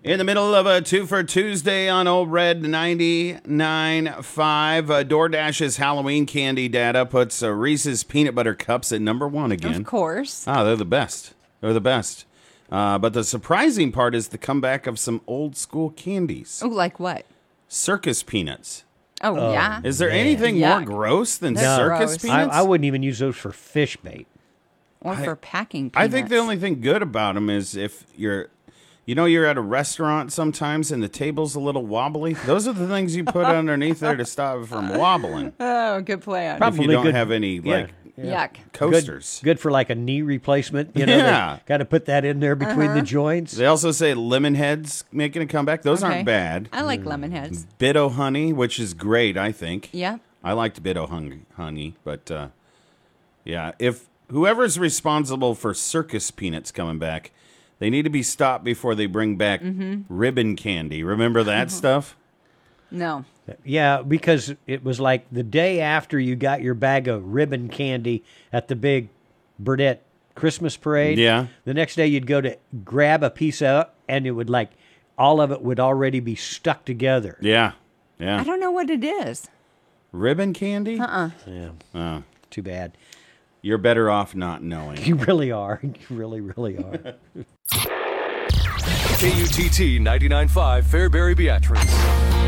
In the middle of a 2 for Tuesday on Old Red 99.5, DoorDash's Halloween candy data puts Reese's Peanut Butter Cups at number 1 again. Of course. They're the best. They're the best. But the surprising part is the comeback of some old school candies. Oh, like what? Circus peanuts. Oh, yeah. Is there anything Yuck. more gross than That's circus gross. peanuts? I wouldn't even use those for fish bait. Or for packing I peanuts. think the only thing good about them is if you're at a restaurant sometimes and the table's a little wobbly. Those are the things you put underneath there to stop it from wobbling. Oh, good plan. Probably if you don't good- have any Yuck. coasters. Good for like a knee replacement. You know, Yeah. got to put that in there between the joints. They also say lemon heads making a comeback. Those Okay. aren't bad. I like lemon heads. Bit-O honey, which is great, I think. Yeah. I liked Bit-O honey, but yeah, if whoever's responsible for circus peanuts coming back, they need to be stopped before they bring back ribbon candy. Remember that stuff? No. Yeah, because it was like the day after you got your bag of ribbon candy at the big Burdette Christmas parade. Yeah. The next day you'd go to grab a piece out, and it would like all of it would already be stuck together. Yeah. I Yeah. don't know what it is. Ribbon candy? Yeah, Oh, too bad. you're better off not knowing. You really are. You really, really are. KUTT 99.5 Fairbury Beatrice.